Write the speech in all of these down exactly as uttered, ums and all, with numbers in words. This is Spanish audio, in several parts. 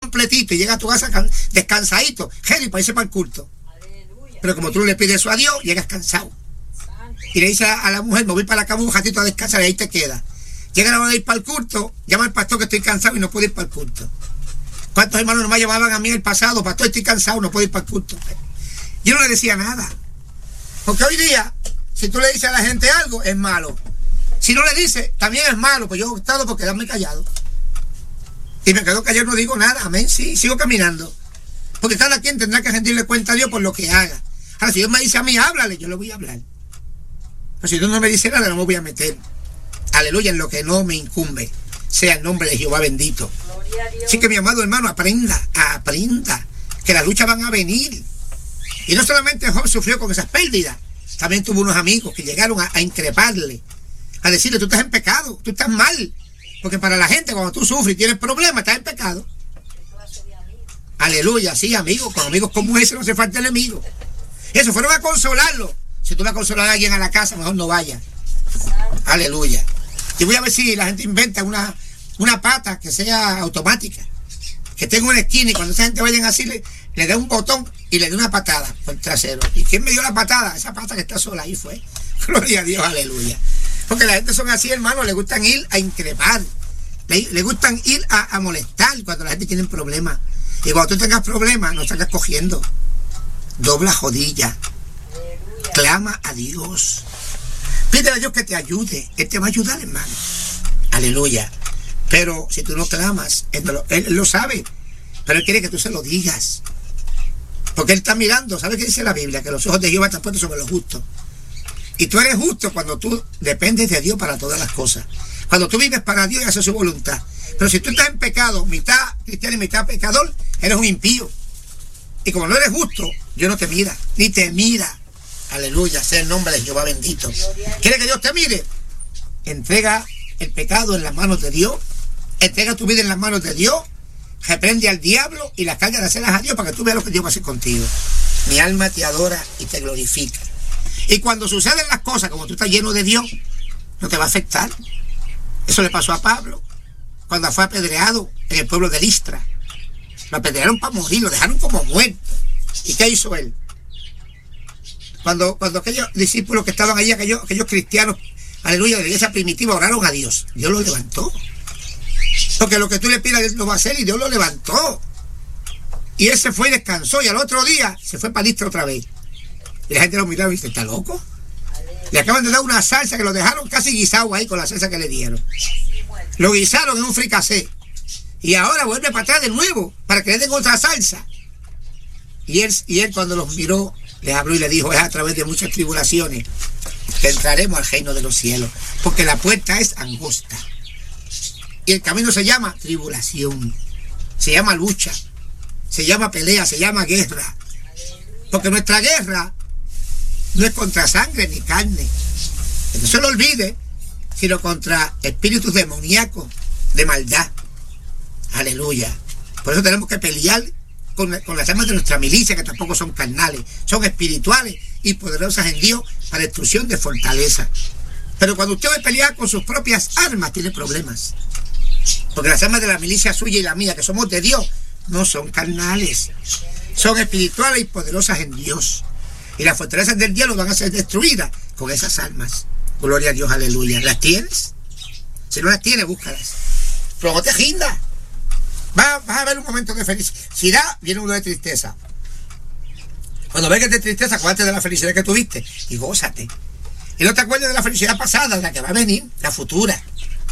completito y llega a tu casa descansadito, ready para irse para el culto. Pero como tú le pides eso a Dios, llegas cansado. Y le dice a la mujer, me voy para la cama un ratito a descansar y ahí te queda. Llega la hora de ir para el culto, llama al pastor que estoy cansado y no puedo ir para el culto. ¿Cuántos hermanos me llamaban a mí en el pasado? Pastor, estoy cansado, no puedo ir para el culto. Yo no le decía nada. Porque hoy día, si tú le dices a la gente algo, es malo. Si no le dices, también es malo, pues yo he optado por quedarme callado. Y me quedo callado, no digo nada, amén, sí, sigo caminando. Porque cada quien tendrá que rendirle cuenta a Dios por lo que haga. Ahora, si Dios me dice a mí, háblale, yo le voy a hablar. Pero si Dios no me dice nada, no me voy a meter. Aleluya, en lo que no me incumbe. Sea el nombre de Jehová bendito. Así que mi amado hermano, aprenda, aprenda, que las luchas van a venir. Y no solamente Job sufrió con esas pérdidas, también tuvo unos amigos que llegaron a, a increparle, a decirle, tú estás en pecado, tú estás mal. Porque para la gente, cuando tú sufres y tienes problemas, estás en pecado. Aleluya, sí, amigos, con amigos como ese no hace falta enemigo. Eso, fueron a consolarlo. Si tú vas a consolar a alguien a la casa, mejor no vayas. Aleluya. Y voy a ver si la gente inventa una, una pata que sea automática, que tenga una esquina y cuando esa gente vayan así le, le dé un botón y le dé una patada por el trasero. ¿Y quién me dio la patada? Esa pata que está sola ahí fue. Gloria a Dios, aleluya. Porque la gente son así, hermano, le gustan ir a increpar, le, le gustan ir a, a molestar cuando la gente tiene problemas. Y cuando tú tengas problemas, no salgas cogiendo. Dobla jodilla. Clama a Dios. Pídele a Dios que te ayude. Él te va a ayudar, hermano. Aleluya. Pero si tú no clamas, él lo, él lo sabe. Pero Él quiere que tú se lo digas. Porque Él está mirando. ¿Sabes qué dice la Biblia? Que los ojos de Jehová están puestos sobre los justos. Y tú eres justo cuando tú dependes de Dios para todas las cosas. Cuando tú vives para Dios y haces su voluntad. Pero si tú estás en pecado, mitad cristiano y mitad pecador, eres un impío. Y como no eres justo, Dios no te mira, ni te mira. Aleluya, sea el nombre de Jehová bendito. ¿Quiere que Dios te mire? Entrega el pecado en las manos de Dios. Entrega tu vida en las manos de Dios. Reprende al diablo y las cargas de hacerlas a Dios para que tú veas lo que Dios va a hacer contigo. Mi alma te adora y te glorifica. Y cuando suceden las cosas, como tú estás lleno de Dios, no te va a afectar. Eso le pasó a Pablo cuando fue apedreado en el pueblo de Listra. Lo apedrearon para morir, lo dejaron como muerto. ¿Y qué hizo él? Cuando, cuando aquellos discípulos que estaban allí, aquellos, aquellos cristianos, aleluya, de la iglesia primitiva, oraron a Dios. Dios lo levantó. Porque lo que tú le pidas, Dios lo va a hacer y Dios lo levantó. Y él se fue y descansó y al otro día se fue para Listra otra vez. Y la gente lo miraba y dice, ¿está loco? Le acaban de dar una salsa que lo dejaron casi guisado ahí con la salsa que le dieron. Lo guisaron en un fricasé. Y ahora vuelve para atrás de nuevo para que le den otra salsa. Y él, y él cuando los miró, les habló y le dijo, es a través de muchas tribulaciones que entraremos al reino de los cielos. Porque la puerta es angosta. Y el camino se llama tribulación. Se llama lucha. Se llama pelea, se llama guerra. Porque nuestra guerra no es contra sangre ni carne. No se lo olvide, sino contra espíritus demoníacos de maldad. Aleluya. Por eso tenemos que pelear con, con las armas de nuestra milicia, que tampoco son carnales, son espirituales y poderosas en Dios para destrucción de fortaleza. Pero cuando usted va a pelear con sus propias armas, tiene problemas. Porque las armas de la milicia suya y la mía, que somos de Dios, no son carnales. Son espirituales y poderosas en Dios. Y las fortalezas del diablo van a ser destruidas con esas armas. Gloria a Dios, aleluya. ¿Las tienes? Si no las tienes, búscalas. Pero no te rindas. Vas, vas a ver un momento de felicidad, viene uno de tristeza. Cuando vengas de tristeza, acuérdate de la felicidad que tuviste y gózate. Y no te acuerdes de la felicidad pasada, de la que va a venir, la futura.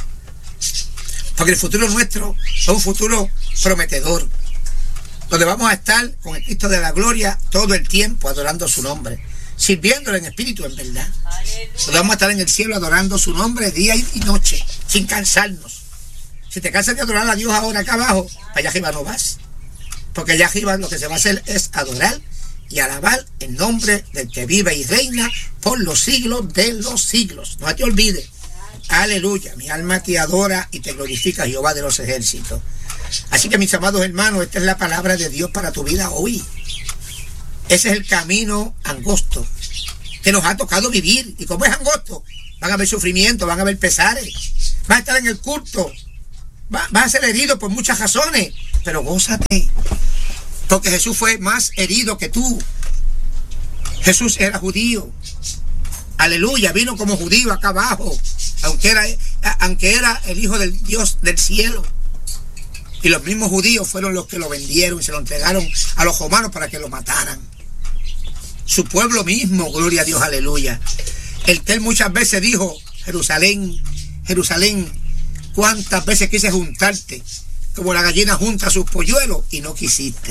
Porque el futuro nuestro es un futuro prometedor, donde vamos a estar con el Cristo de la gloria todo el tiempo adorando su nombre, sirviéndole en espíritu, en verdad. Donde vamos a estar en el cielo adorando su nombre día y noche, sin cansarnos. Si te cansas de adorar a Dios ahora acá abajo, para allá arriba no vas. Porque allá arriba lo que se va a hacer es adorar y alabar el nombre del que vive y reina por los siglos de los siglos. No te olvides. Aleluya. Mi alma te adora y te glorifica, Jehová de los ejércitos. Así que, mis amados hermanos, esta es la palabra de Dios para tu vida hoy. Ese es el camino angosto que nos ha tocado vivir. Y como es angosto, van a haber sufrimiento, van a haber pesares. Van a estar en el culto va, vas a ser herido por muchas razones, pero gózate, porque Jesús fue más herido que tú. Jesús era judío, aleluya, vino como judío acá abajo, aunque era, aunque era el hijo del Dios del cielo. Y los mismos judíos fueron los que lo vendieron y se lo entregaron a los romanos para que lo mataran. Su pueblo mismo, gloria a Dios, aleluya. El que él muchas veces dijo, Jerusalén, Jerusalén, cuántas veces quise juntarte, como la gallina junta sus polluelos, y no quisiste.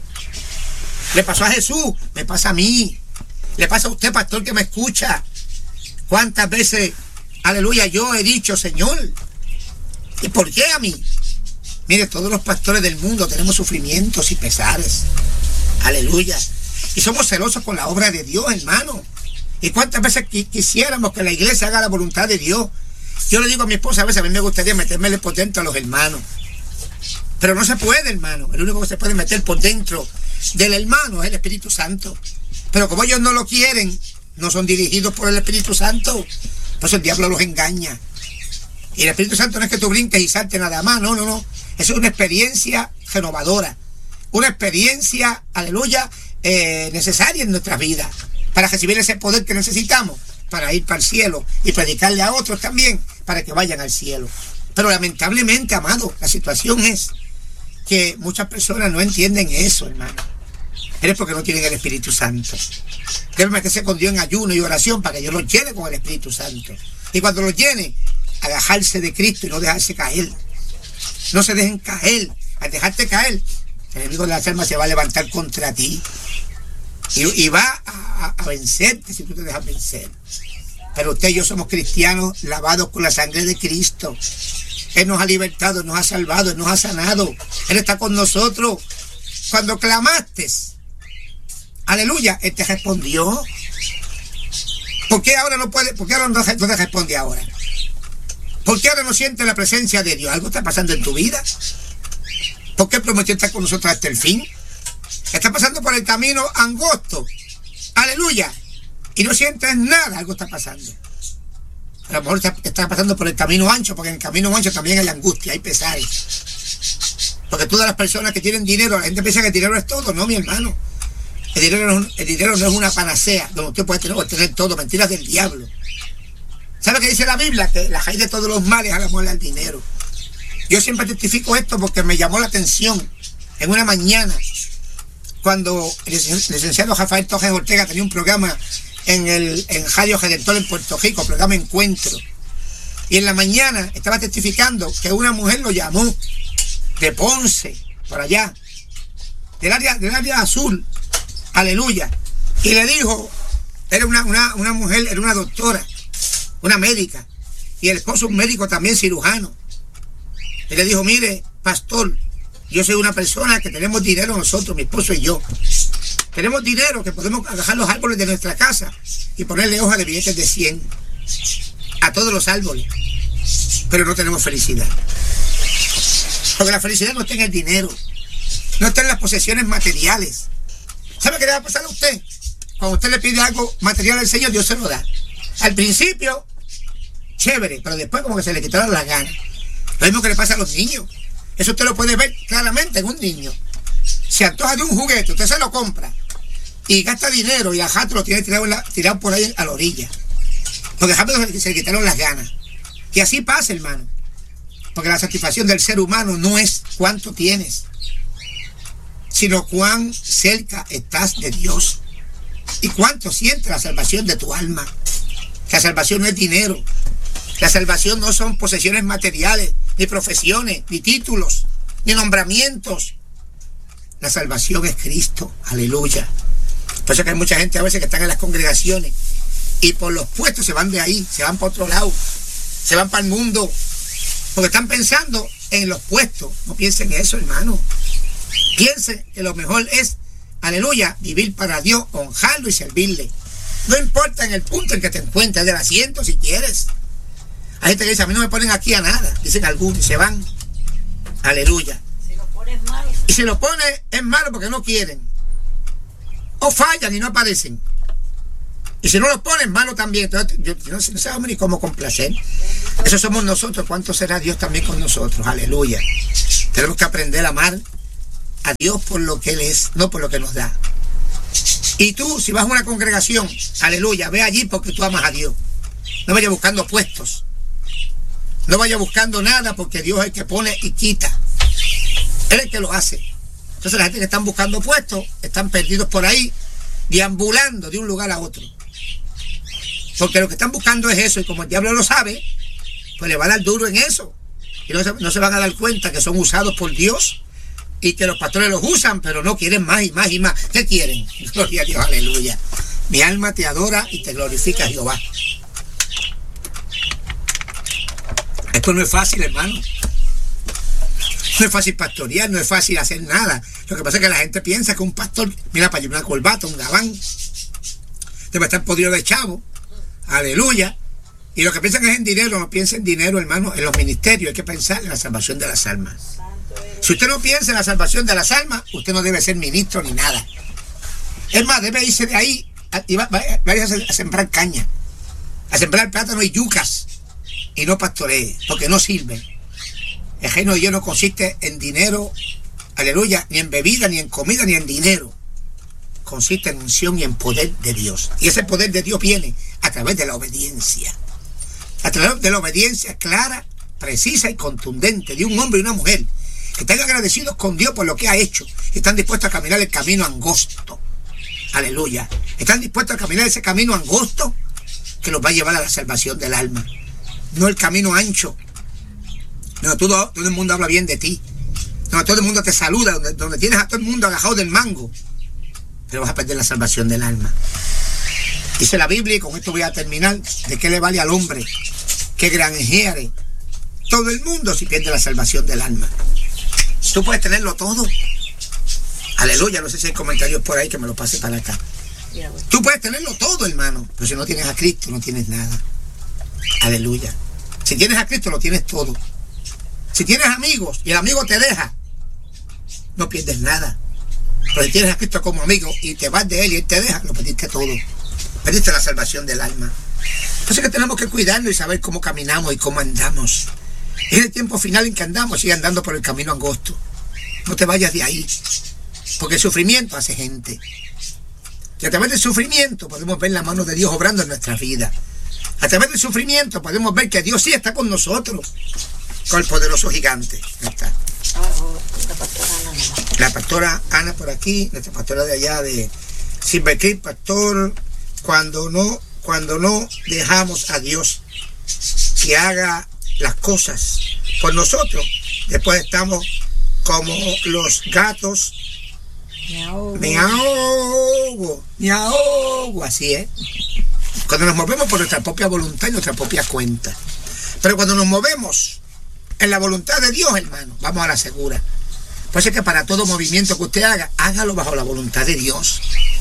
Le pasó a Jesús, me pasa a mí, le pasa a usted, pastor, que me escucha. Cuántas veces, aleluya, yo he dicho, Señor, ¿y por qué a mí? Mire, todos los pastores del mundo tenemos sufrimientos y pesares, aleluya, y somos celosos con la obra de Dios, hermano. Y cuántas veces quisiéramos que la iglesia haga la voluntad de Dios. Yo le digo a mi esposa, a veces a mí me gustaría meterme por dentro a los hermanos, pero no se puede, hermano. El único que se puede meter por dentro del hermano es el Espíritu Santo. Pero como ellos no lo quieren, no son dirigidos por el Espíritu Santo, pues el diablo los engaña. Y el Espíritu Santo no es que tú brinques y saltes nada más, no, no, no. Eso es una experiencia renovadora, una experiencia, aleluya, eh, necesaria en nuestras vidas, para recibir ese poder que necesitamos, para ir para el cielo y predicarle a otros también, para que vayan al cielo. Pero lamentablemente, amado, la situación es que muchas personas no entienden eso, hermano. Es porque no tienen el Espíritu Santo. Deben meterse con Dios en ayuno y oración para que Dios los llene con el Espíritu Santo. Y cuando los llene, agajarse de Cristo y no dejarse caer. No se dejen caer. Al dejarte caer, el enemigo de las almas se va a levantar contra ti. Y, y va a, a vencerte si tú te dejas vencer. Pero usted y yo somos cristianos lavados con la sangre de Cristo. Él nos ha libertado, nos ha salvado, Él nos ha sanado. Él está con nosotros. Cuando clamaste, aleluya, Él te respondió. ¿Por qué ahora no puede? ¿Por qué ahora no te responde ahora? ¿Por qué ahora no sientes la presencia de Dios? ¿Algo está pasando en tu vida? ¿Por qué prometió estar con nosotros hasta el fin? Está pasando por el camino angosto, aleluya, y no sientes nada, algo está pasando. A lo mejor está, está pasando por el camino ancho, porque en el camino ancho también hay angustia, hay pesares. Porque todas las personas que tienen dinero, la gente piensa que el dinero es todo. No, mi hermano, el dinero no, el dinero no es una panacea donde usted puede tener, tener todo, mentiras del diablo. ¿Sabe qué dice la Biblia? Que la raíz de todos los males es la muerte al dinero. Yo siempre testifico esto porque me llamó la atención en una mañana, cuando el licenciado Rafael Torres Ortega tenía un programa en el en Radio Redentor en Puerto Rico, programa Encuentro. Y en la mañana estaba testificando que una mujer lo llamó de Ponce, por allá, del área, del área azul, aleluya, y le dijo, era una, una, una mujer, era una doctora, una médica, y el esposo un médico también cirujano. Y le dijo, mire, pastor, yo soy una persona que tenemos dinero nosotros, mi esposo y yo. Tenemos dinero que podemos agarrar los árboles de nuestra casa y ponerle hojas de billetes de cien a todos los árboles. Pero no tenemos felicidad. Porque la felicidad no está en el dinero, no está en las posesiones materiales. ¿Sabe qué le va a pasar a usted? Cuando usted le pide algo material al Señor, Dios se lo da. Al principio, chévere, pero después como que se le quitaron las ganas. Lo mismo que le pasa a los niños. Eso usted lo puede ver claramente en un niño. Se antoja de un juguete, usted se lo compra y gasta dinero y a jato lo tiene tirado, la, tirado por ahí a la orilla. Porque rápido se, se le quitaron las ganas. Y así pasa, hermano. Porque la satisfacción del ser humano no es cuánto tienes, sino cuán cerca estás de Dios y cuánto sientes la salvación de tu alma. La salvación no es dinero. La salvación no son posesiones materiales, ni profesiones, ni títulos, ni nombramientos. La salvación es Cristo, aleluya. Por eso que hay mucha gente a veces que están en las congregaciones y por los puestos se van de ahí, se van para otro lado, se van para el mundo, porque están pensando en los puestos. No piensen en eso, hermano. Piensen que lo mejor es, aleluya, vivir para Dios, honrarlo y servirle. No importa en el punto en que te encuentres, del asiento si quieres. Hay gente que dice, a mí no me ponen aquí a nada, dicen algunos, y se van. Aleluya. Si lo pones malo. Y si lo pone es malo porque no quieren. O fallan y no aparecen. Y si no lo ponen, malo también. Entonces, yo, yo no, no sabemos ni cómo complacer. Eso somos nosotros. ¿Cuánto será Dios también con nosotros? Aleluya. Tenemos que aprender a amar a Dios por lo que Él es, no por lo que nos da. Y tú, si vas a una congregación, aleluya, ve allí porque tú amas a Dios. No vayas buscando puestos. No vayas buscando nada, porque Dios es el que pone y quita. Él es el que lo hace. Entonces la gente que están buscando puestos, están perdidos por ahí, deambulando de un lugar a otro. Porque lo que están buscando es eso, y como el diablo lo sabe, pues le va a dar duro en eso. Y no se, no se van a dar cuenta que son usados por Dios, y que los pastores los usan, pero no quieren más y más y más. ¿Qué quieren? Gloria a Dios, aleluya. Mi alma te adora y te glorifica, Jehová. Esto no es fácil, hermano. No es fácil pastorear, no es fácil hacer nada. Lo que pasa es que la gente piensa que un pastor, mira, para llevar una corbata, un gabán, debe estar podrido de chavo. Aleluya. Y lo que piensan es en dinero, no piensen en dinero, hermano, en los ministerios. Hay que pensar en la salvación de las almas. Si usted no piensa en la salvación de las almas, usted no debe ser ministro ni nada. Es más, debe irse de ahí y vaya a sembrar caña, a sembrar plátano y yucas, y no pastoree, porque no sirve. El reino de Dios no consiste en dinero, aleluya, ni en bebida, ni en comida, ni en dinero. Consiste en unción y en poder de Dios. Y ese poder de Dios viene a través de la obediencia. A través de la obediencia clara, precisa y contundente de un hombre y una mujer que están agradecidos con Dios por lo que ha hecho y están dispuestos a caminar el camino angosto. Aleluya. Están dispuestos a caminar ese camino angosto que los va a llevar a la salvación del alma. No el camino ancho. No, todo, todo el mundo habla bien de ti. No, todo el mundo te saluda, donde, donde tienes a todo el mundo agajado del mango. Pero vas a perder la salvación del alma. Dice la Biblia, y con esto voy a terminar, ¿de qué le vale al hombre que granjeare todo el mundo si pierde la salvación del alma? Tú puedes tenerlo todo. Aleluya, no sé si hay comentarios por ahí que me lo pase para acá. Tú puedes tenerlo todo, hermano, pero si no tienes a Cristo, no tienes nada. Aleluya. Si tienes a Cristo, lo tienes todo. Si tienes amigos y el amigo te deja, no pierdes nada. Pero si tienes a Cristo como amigo y te vas de Él y Él te deja, lo perdiste todo. Perdiste la salvación del alma. Entonces que tenemos que cuidarnos y saber cómo caminamos y cómo andamos. Es el tiempo final en que andamos, sigue andando por el camino angosto. No te vayas de ahí, porque el sufrimiento hace gente. Y a través del sufrimiento podemos ver la mano de Dios obrando en nuestra vida. A través del sufrimiento podemos ver que Dios sí está con nosotros, con el poderoso gigante. Ahí está. La pastora Ana por aquí, nuestra pastora de allá de Silver Creek, pastor, cuando no, cuando no dejamos a Dios que haga las cosas por nosotros, después estamos como los gatos. Me ahogo, me ahogo, me ahogo, así es. Cuando nos movemos por nuestra propia voluntad y nuestra propia cuenta. Pero cuando nos movemos en la voluntad de Dios, hermano, vamos a la segura. Por eso es que para todo movimiento que usted haga, hágalo bajo la voluntad de Dios.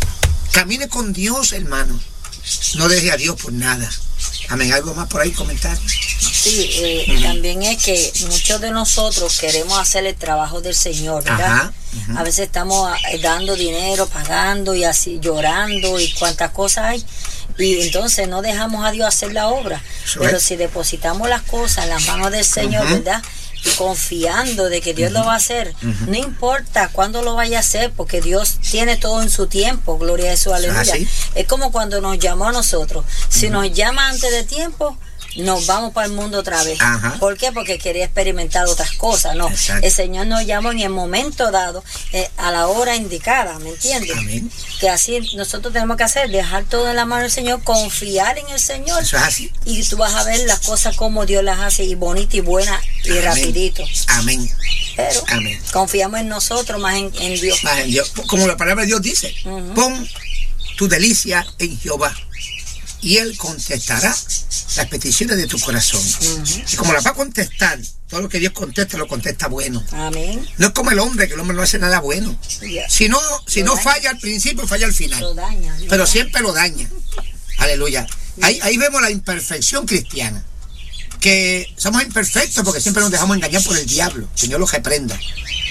Camine con Dios, hermano. No deje a Dios por nada. Amén. ¿Algo más por ahí comentar? Sí, eh, uh-huh. También es que muchos de nosotros queremos hacer el trabajo del Señor, ¿verdad? Ajá, uh-huh. A veces estamos dando dinero, pagando y así llorando y cuántas cosas hay. Y entonces no dejamos a Dios hacer la obra. Eso Pero es. Si depositamos las cosas en las manos del Señor, uh-huh. ¿verdad? Y confiando de que Dios uh-huh. lo va a hacer, uh-huh. no importa cuándo lo vaya a hacer, porque Dios tiene todo en su tiempo, gloria a Jesús, aleluya. ¿Ah, sí? Es como cuando nos llamó a nosotros. Si uh-huh. nos llama antes de tiempo, nos vamos para el mundo otra vez. Ajá. ¿Por qué? Porque quería experimentar otras cosas. No, exacto. El Señor nos llamó en el momento dado, eh, a la hora indicada, ¿me entiendes? Amén. Que así nosotros tenemos que hacer, dejar todo en la mano del Señor, confiar en el Señor. Eso es así. Y tú vas a ver las cosas como Dios las hace, y bonita y buena y Amén. Rapidito. Amén. Pero Amén. Confiamos en nosotros, más en, en Dios. Más en Dios. Como la palabra de Dios dice, uh-huh. pon tu delicia en Jehová, y Él contestará las peticiones de tu corazón. Uh-huh. Y como las va a contestar, todo lo que Dios contesta, lo contesta bueno. Amén. No es como el hombre, que el hombre no hace nada bueno. Yeah. Si no, si no falla al principio, falla al final. Lo daña, lo Pero daña. Siempre lo daña. Aleluya. Yeah. Ahí, ahí vemos la imperfección cristiana. Que somos imperfectos porque siempre nos dejamos engañar por el diablo. Señor los reprenda.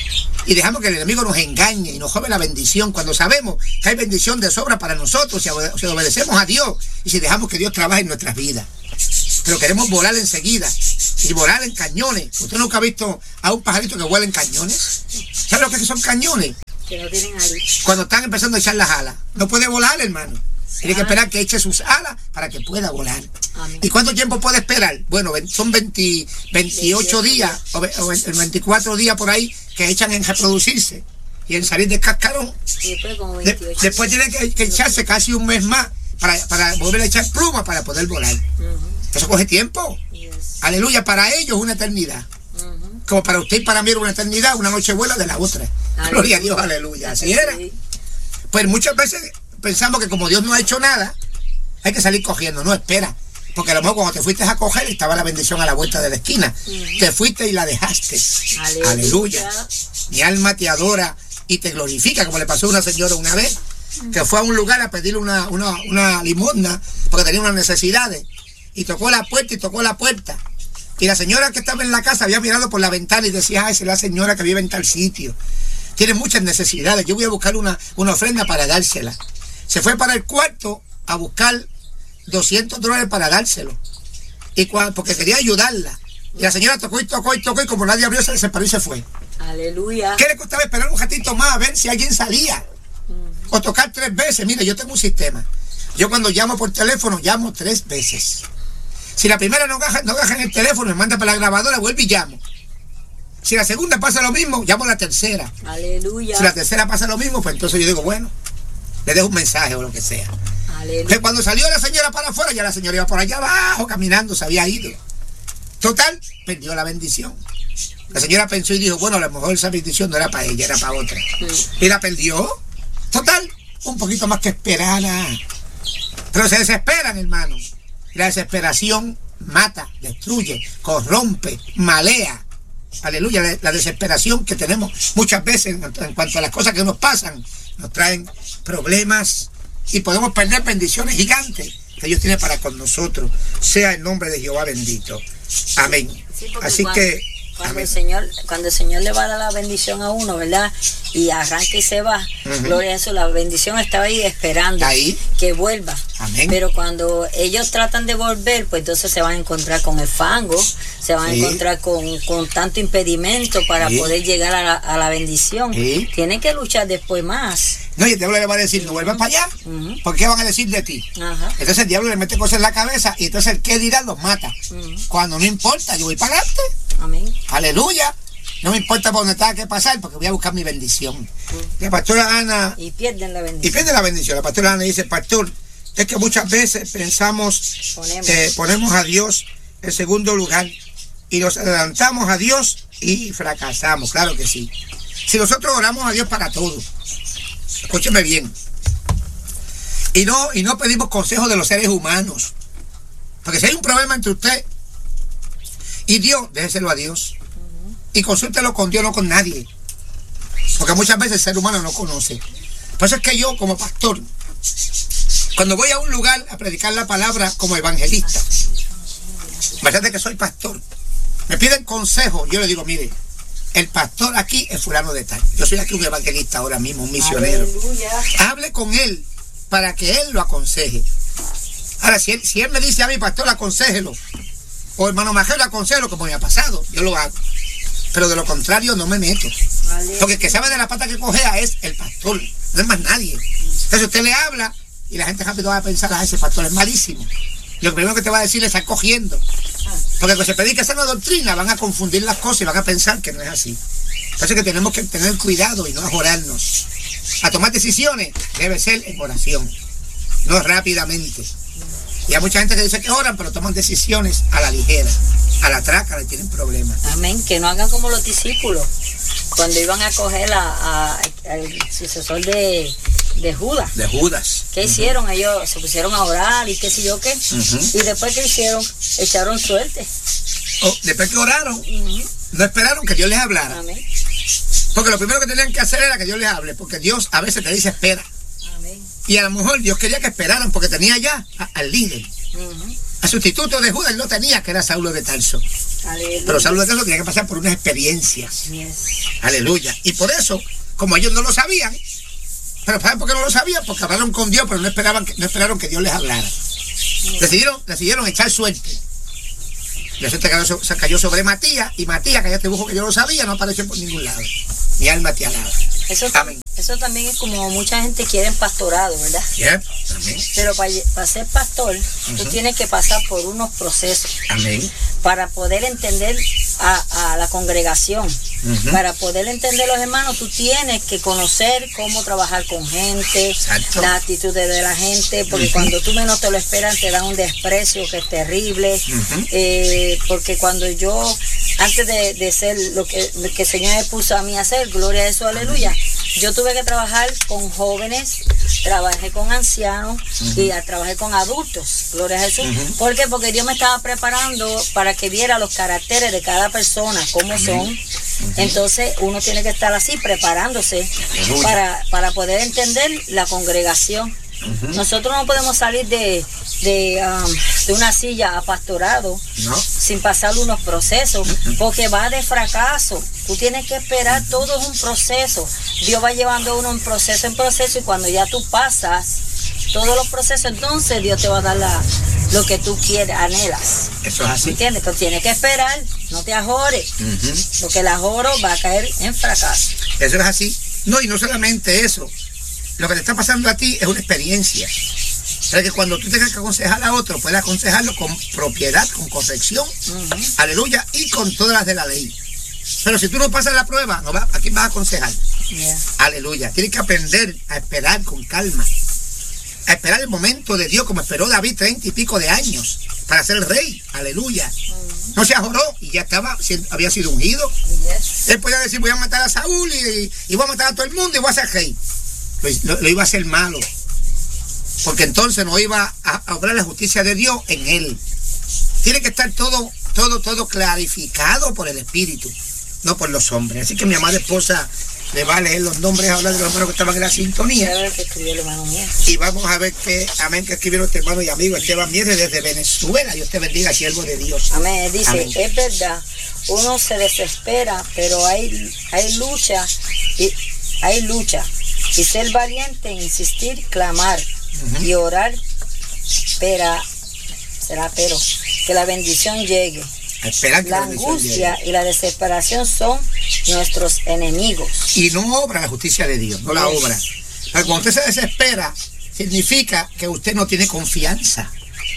y dejamos que el enemigo nos engañe y nos jobe la bendición, cuando sabemos que hay bendición de sobra para nosotros, si, obede si obedecemos a Dios y si dejamos que Dios trabaje en nuestras vidas. Pero queremos volar enseguida y volar en cañones. ¿Usted nunca ha visto a un pajarito que vuela en cañones? ¿Sabe lo que son cañones? Que no tienen alas. Cuando están empezando a echar las alas. No puede volar, hermano. Tiene que esperar que eche sus alas para que pueda volar. Amén. ¿Y cuánto tiempo puede esperar? Bueno, son veinte, veintiocho días o veinticuatro días por ahí que echan en reproducirse y en salir del cascarón. Y después, como veintiocho, de, después tiene que, que echarse casi un mes más para, para volver a echar plumas para poder volar. Uh-huh. Eso coge tiempo. Yes. Aleluya, para ellos es una eternidad. Uh-huh. Como para usted y para mí era una eternidad, una noche vuela de la otra. Aleluya. Gloria a Dios, aleluya. Así era. Pues muchas veces pensamos que como Dios no ha hecho nada, hay que salir cogiendo. No, espera. Porque a lo mejor cuando te fuiste a coger estaba la bendición a la vuelta de la esquina. Uh-huh. Te fuiste y la dejaste. Aleluya. Aleluya. Mi alma te adora y te glorifica, como le pasó a una señora una vez, uh-huh, que fue a un lugar a pedirle una, una, una limosna porque tenía unas necesidades. Y tocó la puerta y tocó la puerta. Y la señora que estaba en la casa había mirado por la ventana y decía, ay, esa es la señora que vive en tal sitio. Tiene muchas necesidades. Yo voy a buscar una, una ofrenda para dársela. Se fue para el cuarto a buscar doscientos dólares para dárselo. Y cuando, porque quería ayudarla. Y la señora tocó y tocó y tocó y como nadie abrió, se separó y se fue. Aleluya. ¿Qué le costaba esperar un ratito más a ver si alguien salía? Uh-huh. O tocar tres veces. Mire, yo tengo un sistema. Yo cuando llamo por teléfono, llamo tres veces. Si la primera no gaja, no gaja en el teléfono, me manda para la grabadora, vuelvo y llamo. Si la segunda pasa lo mismo, llamo a la tercera. Aleluya. Si la tercera pasa lo mismo, pues entonces yo digo, bueno, le dejo un mensaje o lo que sea. Aleluya. Pero cuando salió la señora para afuera, ya la señora iba por allá abajo caminando, se había ido. Total, perdió la bendición. La señora pensó y dijo, bueno, a lo mejor esa bendición no era para ella, era para otra. Sí. Y la perdió. Total, un poquito más que esperada. Pero se desesperan, hermano. La desesperación mata, destruye, corrompe, malea. Aleluya, la, la desesperación que tenemos muchas veces en, en cuanto a las cosas que nos pasan, nos traen problemas y podemos perder bendiciones gigantes que Dios tiene para con nosotros. Sea el nombre de Jehová bendito. Amén. Sí, así cuando, que... Cuando amén. el Señor, cuando el Señor le va a dar la bendición a uno, ¿verdad? Y arranca y se va, uh-huh, gloria a Jesús, la bendición estaba ahí esperando ahí, que vuelva. Amén. Pero cuando ellos tratan de volver, pues entonces se van a encontrar con el fango, se van sí. a encontrar con, con tanto impedimento para sí. poder llegar a la, a la bendición. Sí. Tienen que luchar después más. No, y el diablo le va a decir, no vuelvas para allá, uh-huh, porque ¿qué van a decir de ti? Uh-huh. Entonces el diablo le mete cosas en la cabeza y entonces el qué dirá los mata. Uh-huh. Cuando no importa, yo voy para adelante. Amén. Aleluya. No me importa por donde tenga que pasar porque voy a buscar mi bendición. Uh-huh. La pastora Ana... Y pierden la bendición. Y pierden la bendición. La pastora Ana dice, pastor, es que muchas veces pensamos, ponemos, eh, ponemos a Dios en segundo lugar y nos adelantamos a Dios y fracasamos. Claro que sí. Si nosotros oramos a Dios para todo, escúcheme bien, y no, y no pedimos consejos de los seres humanos, porque si hay un problema entre usted y Dios, déjeselo a Dios. Uh-huh. Y consúltelo con Dios, no con nadie. Porque muchas veces el ser humano no conoce. Por eso es que yo, como pastor, cuando voy a un lugar a predicar la palabra como evangelista, verdad de que soy pastor, me piden consejo, yo le digo, mire, el pastor aquí es fulano de tal. Yo soy aquí un evangelista ahora mismo, un misionero. Aleluya. Hable con él para que él lo aconseje. Ahora, si él, si él me dice a mi pastor, aconséjelo, o hermano Majero, aconsejo, como me ha pasado, yo lo hago. Pero de lo contrario no me meto. Vale. Porque el que sabe de la pata que cojea es el pastor, no es más nadie. Entonces usted le habla y la gente rápido va a pensar, ah, ese pastor es malísimo. Y lo primero que te va a decir es estar cogiendo. Porque cuando se predica esa nueva doctrina van a confundir las cosas y van a pensar que no es así. Entonces que tenemos que tener cuidado y no ajorarnos. A tomar decisiones debe ser en oración, no rápidamente. Y hay mucha gente que dice que oran, pero toman decisiones a la ligera, a la traca, le tienen problemas. Amén, que no hagan como los discípulos, cuando iban a coger a, a, al sucesor de, de Judas. De Judas. ¿Qué uh-huh. hicieron? Ellos se pusieron a orar y qué sé yo qué. Uh-huh. Y después, ¿qué hicieron? Echaron suerte. Oh, después que oraron, uh-huh. no esperaron que Dios les hablara. Amén. Porque lo primero que tenían que hacer era que Dios les hable, porque Dios a veces te dice espera. Amén. Y a lo mejor Dios quería que esperaran porque tenía ya a, al líder. Uh-huh. al sustituto de Judas no tenía, que era Saulo de Tarso. Aleluya. Pero Saulo de Tarso tenía que pasar por unas experiencias. Yes. Aleluya. Y por eso, como ellos no lo sabían, pero ¿saben por qué no lo sabían? Porque hablaron con Dios, pero no esperaban que, no esperaron que Dios les hablara. Yes. Decidieron, decidieron echar suerte. La suerte cayó, cayó sobre Matías, y Matías, que ya te dijo que yo lo sabía, no apareció por ningún lado. Mi alma te alaba. Eso, Amén. Eso también es como mucha gente quiere en pastorado, ¿verdad? Yeah, amén. Pero para, para ser pastor, uh-huh. tú tienes que pasar por unos procesos. Amén. Para poder entender a, a la congregación, uh-huh. para poder entender a los hermanos, tú tienes que conocer cómo trabajar con gente, exacto. las actitudes de la gente, porque uh-huh. cuando tú menos te lo esperan, te dan un desprecio que es terrible. Uh-huh. eh, porque cuando yo, antes de, de ser lo que, lo que el Señor me puso a mí a hacer, gloria a Jesús, aleluya, yo tuve que trabajar con jóvenes, trabajé con ancianos uh-huh. y trabajé con adultos, gloria a Jesús. Uh-huh. ¿Por qué? Porque Dios me estaba preparando para que viera los caracteres de cada persona, cómo son. Uh-huh. Entonces uno tiene que estar así, preparándose uh-huh. para, para poder entender la congregación. Uh-huh. Nosotros no podemos salir de, de, um, de una silla a pastorado no. sin pasar unos procesos, uh-huh. porque va de fracaso. Tú tienes que esperar, uh-huh. todo es un proceso. Dios va llevando a uno en proceso en proceso, y cuando ya tú pasas todos los procesos, entonces Dios te va a dar la, lo que tú quieres, anhelas. Eso es así. ¿Entiendes? Pero tienes que esperar, no te ajores, uh-huh. porque el ajoro va a caer en fracaso. Eso es así. No, y no solamente eso. Lo que te está pasando a ti es una experiencia. Pero que cuando tú tengas que aconsejar a otro, puedes aconsejarlo con propiedad, con corrección, uh-huh. aleluya, y con todas las de la ley. Pero si tú no pasas la prueba, no va, ¿a quién vas a aconsejar? Yeah. Aleluya. Tienes que aprender a esperar con calma, a esperar el momento de Dios, como esperó David treinta y pico de años para ser el rey. Aleluya. Uh-huh. No se ajoró y ya estaba, había sido ungido. Yes. Él podía decir, voy a matar a Saúl y, y voy a matar a todo el mundo y voy a ser rey. Lo, lo iba a hacer malo, porque entonces no iba a, a obrar la justicia de Dios en él. Tiene que estar todo, todo, todo clarificado por el Espíritu, no por los hombres. Así que mi amada esposa le va a leer los nombres ahora de los hermanos que estaban en la sintonía. A ver qué escribió el hermano Mieres. Y vamos a ver qué, amén, que escribió nuestro hermano y amigo Esteban Mieres desde Venezuela. Dios te bendiga, siervo de Dios. Amén. Dice, amén. Es verdad, uno se desespera, pero hay, hay lucha, y hay lucha. Y ser valiente, insistir, clamar uh-huh. y orar, pero, será pero, que la bendición llegue. Esperar que la, la angustia llegue. Y la desesperación son nuestros enemigos. Y no obra la justicia de Dios, no la obra. Pero cuando usted se desespera, significa que usted no tiene confianza.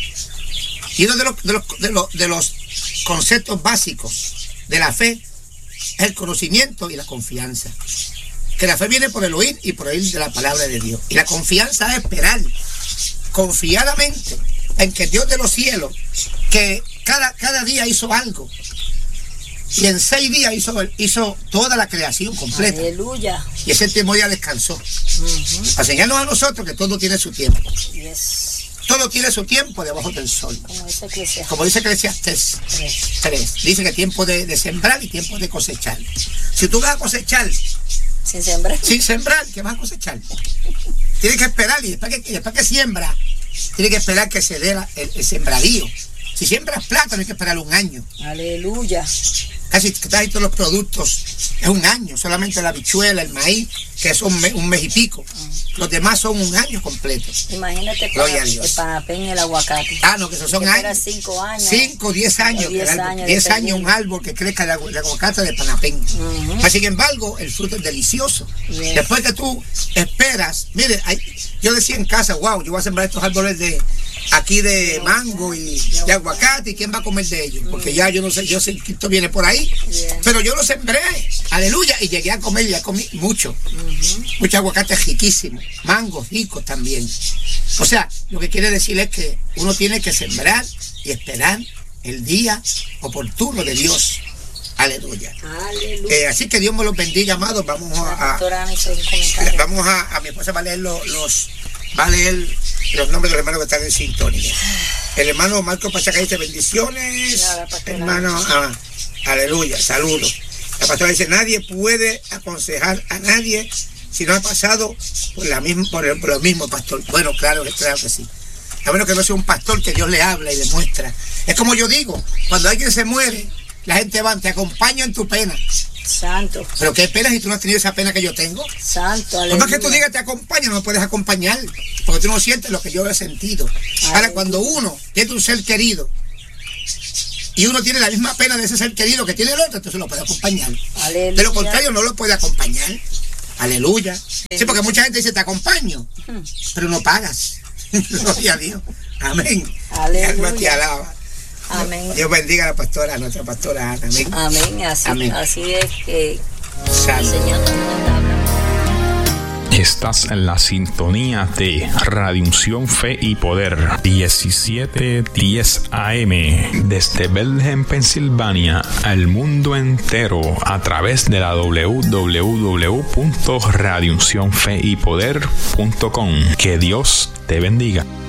Y uno de los, de los, de los, de los conceptos básicos de la fe es el conocimiento y la confianza. Que la fe viene por el oír y por el oír de la palabra de Dios. Y la confianza es esperar confiadamente en que Dios de los cielos, que cada, cada día hizo algo, y en seis días hizo, hizo toda la creación completa. Aleluya. Y ese tiempo ya descansó. Uh-huh. Para enseñarnos a nosotros que todo tiene su tiempo. Yes. Todo tiene su tiempo debajo del sol. Como dice Eclesiastés. Como dice Eclesiastés tres. Dice que tiempo de, de sembrar y tiempo de cosechar. Si tú vas a cosechar sin sembrar, sin sembrar, ¿qué vas a cosechar? Tienes que esperar, y después que, y después que siembra, tienes que esperar que se dé la, el, el sembradío. Si siembras plátano, hay que esperar un año. Aleluya. Casi casi todos los productos es un año, solamente la habichuela, el maíz, que son un mes, un mes y pico. Uh-huh. Los demás son un año completo. Imagínate para el panapén y el aguacate. Ah, no, que esos son que años. Cinco años. Cinco, diez años. Diez años, diez años un árbol que crezca el aguacate de panapén. Uh-huh. Pero, sin embargo, el fruto es delicioso. Yes. Después que tú esperas, mire, hay, yo decía en casa, wow, yo voy a sembrar estos árboles de aquí de mango y de aguacate, y quién va a comer de ellos, porque ya yo no sé, yo sé que esto viene por ahí, yeah. pero yo lo sembré, aleluya, y llegué a comer, ya comí mucho, uh-huh. mucho aguacate riquísimo, mangos ricos también. O sea, lo que quiere decir es que uno tiene que sembrar y esperar el día oportuno de Dios. Aleluya. Aleluya. Eh, así que Dios me los bendiga, amados. Vamos a, a vamos a, a mi esposa va a leer los, los va a leer los nombres de los hermanos que están en sintonía. El hermano Marco Pachaca dice bendiciones. Nada, hermano, ah, aleluya, saludos. La pastora dice, nadie puede aconsejar a nadie si no ha pasado por, la misma, por, el, por lo mismo, pastor. Bueno, claro, claro que sí. A menos que no sea un pastor que Dios le habla y le muestra. Es como yo digo, cuando alguien se muere, la gente va, te acompaña en tu pena. Santo. Pero qué pena si tú no has tenido esa pena que yo tengo. Santo, aleluya. No más que tú digas te acompaña, no me puedes acompañar, porque tú no sientes lo que yo he sentido. Aleluya. Ahora, cuando uno tiene un ser querido y uno tiene la misma pena de ese ser querido que tiene el otro, entonces lo puede acompañar. Aleluya. De lo contrario, no lo puede acompañar. Aleluya. Sí, porque mucha gente dice te acompaño, pero no pagas. Gloria a Dios. Amén. Aleluya. Alma te alaba. Amén. Dios bendiga a la pastora, a nuestra pastora Ana. Amén. Amén. Así, Amén. Así es que Salud. el Señor nos habla. Estás en la sintonía de Radio Unción Fe y Poder diecisiete diez A M desde Bethlehem, Pensilvania, al mundo entero a través de la doble u doble u doble u punto radio unción fe y poder punto com. Que Dios te bendiga.